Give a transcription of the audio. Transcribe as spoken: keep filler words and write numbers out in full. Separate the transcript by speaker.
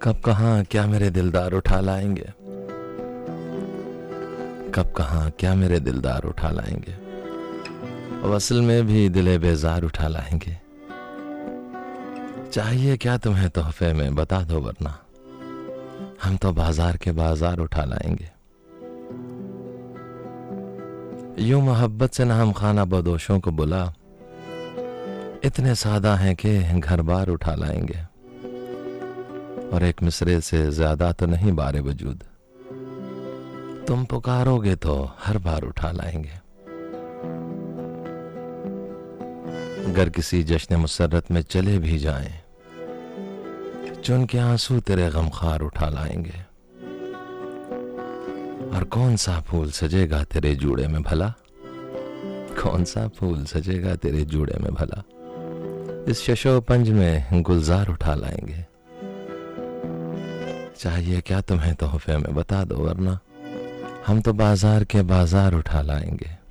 Speaker 1: कब कहाँ क्या मेरे दिलदार उठा लाएंगे, कब कहाँ क्या मेरे दिलदार उठा लाएंगे, वसल में भी दिले बेजार उठा लाएंगे। चाहिए क्या तुम्हें तोहफे में बता दो, वरना हम तो बाजार के बाजार उठा लाएंगे। यूं मोहब्बत से ना हम खाना बदोशों को बुला, इतने सादा हैं कि घर बार उठा लाएंगे। और एक मिसरे से ज्यादा तो नहीं बारे वजूद, तुम पुकारोगे तो हर बार उठा लाएंगे। अगर किसी जश्न मुसर्रत में चले भी जाएं, चुन के आंसू तेरे गमखार उठा लाएंगे। और कौन सा फूल सजेगा तेरे जूड़े में भला, कौन सा फूल सजेगा तेरे जूड़े में भला, इस शशो पंज में गुलजार उठा लाएंगे। चाहिए क्या तुम्हें तोहफे में बता दो, वरना हम तो बाजार के बाजार उठा लाएंगे।